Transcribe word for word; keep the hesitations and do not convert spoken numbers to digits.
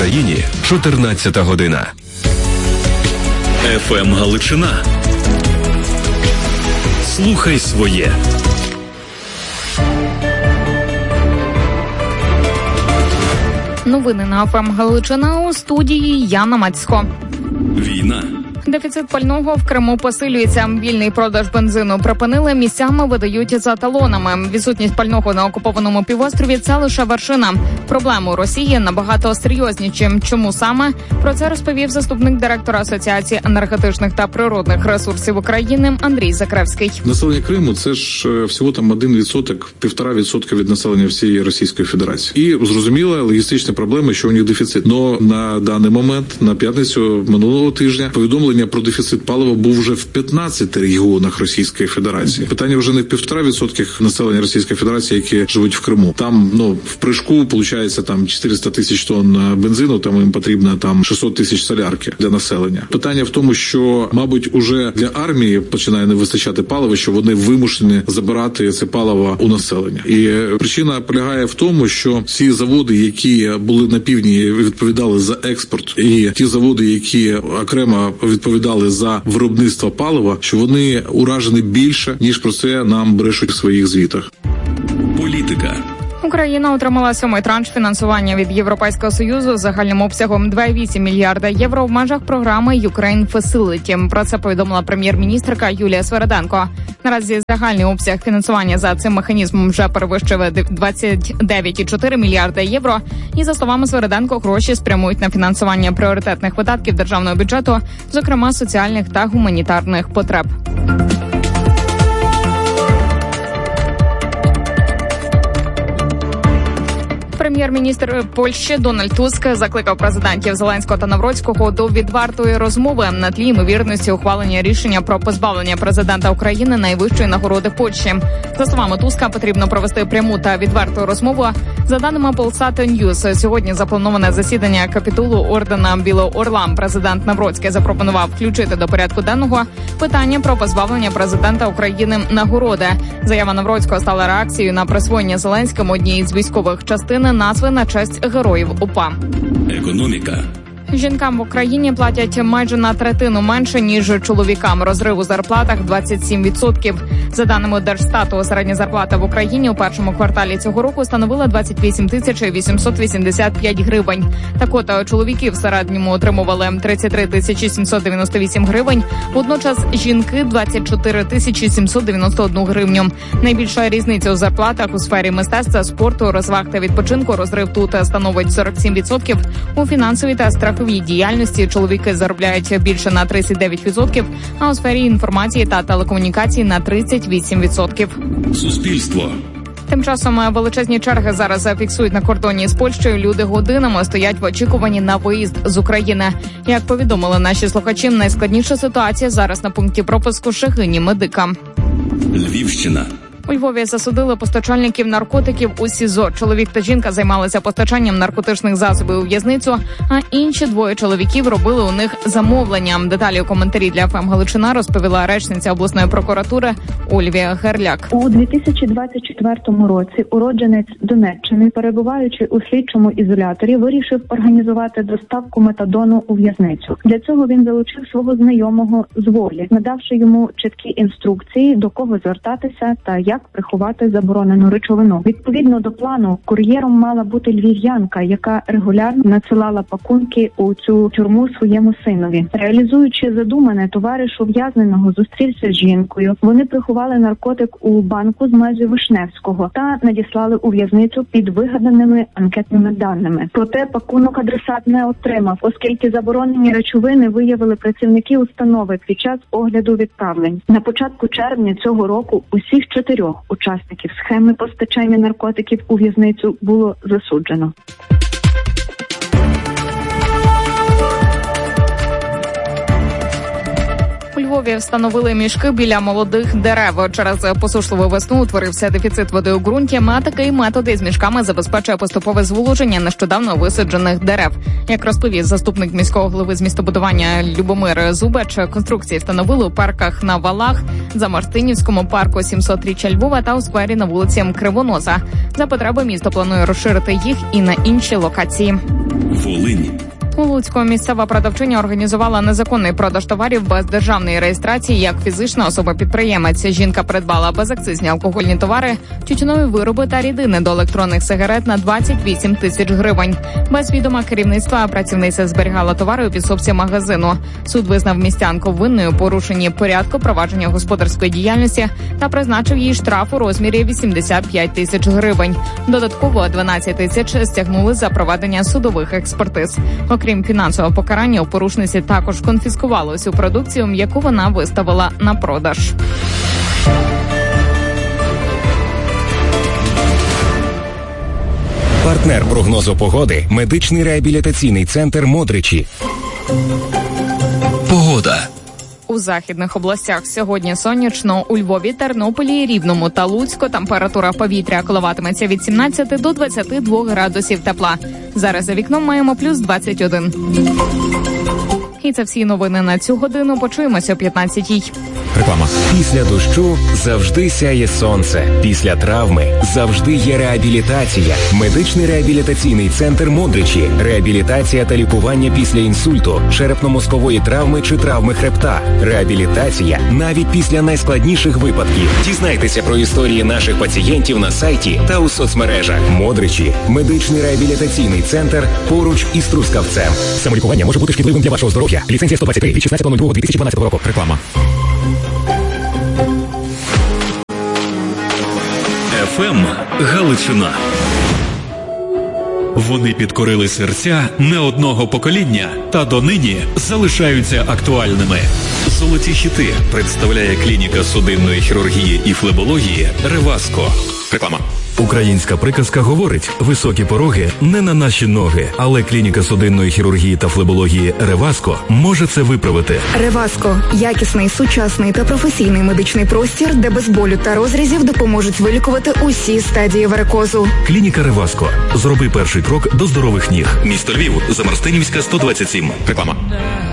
Україні чотирнадцята година. еф ем Галичина. Слухай своє. Новини на еф ем Галичина, у студії Яна Мацько. Війна. Дефіцит пального в Криму посилюється. Вільний продаж бензину припинили, місцями видають за талонами. Відсутність пального на окупованому півострові – це лише вершина. Проблеми у Росії набагато серйозніші. Чому саме? Про це розповів заступник директора Асоціації енергетичних та природних ресурсів України Андрій Закревський. Населення Криму – це ж всього там один відсоток, півтора відсотка від населення всієї Російської Федерації. І зрозуміла логістична проблема, що у них дефіцит. Но на даний момент, на п'ятницю минулого тижня, повідомлення про дефіцит палива був вже в п'ятнадцяти регіонах Російської Федерації. Питання вже не в півтора відсотках населення Російської Федерації, які живуть в Криму. Там, ну, в Прыжку, виходить, там чотириста тисяч тонн бензину, там їм потрібно там шістсот тисяч солярки для населення. Питання в тому, що, мабуть, уже для армії починає не вистачати палива, що вони вимушені забирати це паливо у населення. І причина полягає в тому, що ці заводи, які були на півдні, відповідали за експорт, і ті заводи, які окремо відповідали за виробництво палива, що вони уражені більше, ніж про це нам брешуть в своїх звітах. Політика. Україна отримала сьомий транш фінансування від Європейського Союзу загальним обсягом два цілих вісім мільярда євро в межах програми «Ukraine Facility». Про це повідомила прем'єр-міністерка Юлія Свериденко. Наразі загальний обсяг фінансування за цим механізмом вже перевищив двадцять дев'ять цілих чотири мільярда євро. І, за словами Свериденко, гроші спрямують на фінансування пріоритетних видатків державного бюджету, зокрема соціальних та гуманітарних потреб. Прем'єр-міністр Польщі Дональд Туск закликав президентів Зеленського та Навроцького до відвертої розмови на тлі ймовірності ухвалення рішення про позбавлення президента України найвищої нагороди Польщі. За словами Туска, потрібно провести пряму та відверту розмову. За даними Polsat News, сьогодні заплановане засідання капітулу ордена Білого Орла. Президент Навроцький запропонував включити до порядку денного питання про позбавлення президента України нагороди. Заява Навроцького стала реакцією на присвоєння Зеленському однієї з військових частин назви на честь героїв УПА. Економіка. Жінкам в Україні платять майже на третину менше, ніж чоловікам. Розрив у зарплатах двадцять сім відсотків. За даними Держстату, середня зарплата в Україні у першому кварталі цього року становила двадцять вісім тисяч вісімсот вісімдесят п'ять гривень. Так от, чоловіки в середньому отримували тридцять три тисячі сімсот дев'яносто вісім гривень. Водночас жінки – двадцять чотири тисячі сімсот дев'яносто одну гривню. Найбільша різниця у зарплатах у сфері мистецтва, спорту, розваг та відпочинку. Розрив тут становить сорок сім відсотків. У фінансовій та страховій діяльності чоловіки заробляють більше на тридцять дев'ять відсотків, а у сфері інформації та телекомунікацій на тридцять вісім відсотків. Суспільство. Тим часом величезні черги зараз фіксують на кордоні з Польщею. Люди годинами стоять в очікуванні на виїзд з України. Як повідомили наші слухачі, найскладніша ситуація зараз на пункті пропуску Шегині медика. Львівщина. У Львові засудили постачальників наркотиків у СІЗО. Чоловік та жінка займалися постачанням наркотичних засобів у в'язницю, а інші двоє чоловіків робили у них замовлення. Деталі у коментарі для еф ем Галичина розповіла речниця обласної прокуратури Ольвія Герляк. У дві тисячі двадцять четвертому році уродженець Донеччини, перебуваючи у слідчому ізоляторі, вирішив організувати доставку метадону у в'язницю. Для цього він залучив свого знайомого з Волі, надавши йому чіткі інструкції, до кого звертатися та як як приховати заборонену речовину. Відповідно до плану, кур'єром мала бути львів'янка, яка регулярно надсилала пакунки у цю тюрму своєму синові. Реалізуючи задумане, товариш ув'язненого зустрівся з жінкою. Вони приховали наркотик у банку з мазю Вишневського та надіслали у в'язницю під вигаданими анкетними даними. Проте пакунок адресат не отримав, оскільки заборонені речовини виявили працівники установи під час огляду відправлень. На початку червня цього року усіх чотирьох учасників схеми постачання наркотиків у в'язницю було засуджено. У Львові встановили мішки біля молодих дерев. Через посушливу весну утворився дефіцит води у ґрунті, а такий метод із мішками забезпечує поступове зволоження нещодавно висаджених дерев. Як розповів заступник міського голови з містобудування Любомир Зубач, конструкції встановили у парках на Валах, за Мартинівському парку сімсотріччя Львова та у сквері на вулиці Кривоноса. За потреби місто планує розширити їх і на інші локації. Волинь. У Луцьку місцева продавчиня організувала незаконний продаж товарів без державної реєстрації як фізична особа-підприємець. Жінка придбала безакцизні алкогольні товари, тютюнові вироби та рідини до електронних сигарет на двадцять вісім тисяч гривень. Без відома керівництва працівниця зберігала товари у підсобці магазину. Суд визнав містянку винною у порушенні порядку провадження господарської діяльності та призначив їй штраф у розмірі вісімдесят п'ять тисяч гривень. Додатково дванадцять тисяч стягнули за проведення судових експертиз. Окрім фінансового покарання, у порушниці також конфіскували усю продукцію, яку вона виставила на продаж. Партнер прогнозу погоди – медичний реабілітаційний центр «Модричі». Погода. У західних областях сьогодні сонячно. У Львові, Тернополі, Рівному та Луцьку температура повітря коливатиметься від сімнадцяти до двадцяти двох градусів тепла. Зараз за вікном маємо плюс двадцять один. І це всі новини на цю годину. Почуємося о п'ятнадцятій. Реклама. Після дощу завжди сяє сонце. Після травми завжди є реабілітація. Медичний реабілітаційний центр «Модричі». Реабілітація та лікування після інсульту, черепно-мозкової травми чи травми хребта. Реабілітація навіть після найскладніших випадків. Дізнайтеся про історії наших пацієнтів на сайті та у соцмережах. «Модричі» – медичний реабілітаційний центр поруч із Трускавцем. Самолікування може бути шкідливим для вашого здоров'я. Ліцензія сто двадцять три від шістнадцятого лютого дві тисячі дванадцятого року. Реклама. еф ем Галичина. Вони підкорили серця не одного покоління та донині залишаються актуальними. Золоті хіти представляє клініка судинної хірургії і флебології «Реваско». Реклама. Українська приказка говорить: високі пороги не на наші ноги, але клініка судинної хірургії та флебології «Реваско» може це виправити. «Реваско» – якісний, сучасний та професійний медичний простір, де без болю та розрізів допоможуть вилікувати усі стадії варикозу. Клініка «Реваско». Зроби перший крок до здорових ніг. Місто Львів, Замарстинівська, сто двадцять сім. Реклама.